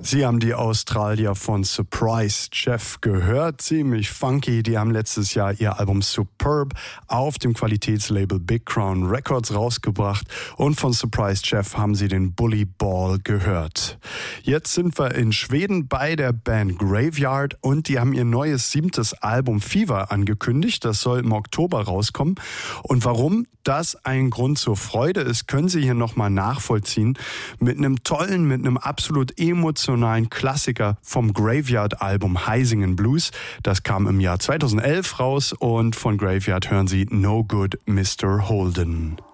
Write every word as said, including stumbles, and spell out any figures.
Sie haben die Australier von Surprise Jeff gehört, ziemlich funky. Die haben letztes Jahr ihr Album Superb auf dem Qualitätslabel Big Crown Records rausgebracht und von Surprise Jeff haben sie den Bully Ball gehört. Jetzt sind wir in Schweden bei der Band Graveyard und die haben ihr neues siebtes Album Fever angekündigt. Das soll im Oktober rauskommen. Und warum das ein Grund zur Freude ist, können Sie hier nochmal nachvollziehen mit einem tollen, mit einem absolut emotionalen Klassiker vom Graveyard-Album Heisingen Blues. Das kam im Jahr zweitausendelf raus und von Graveyard hören Sie No Good Mister Holden.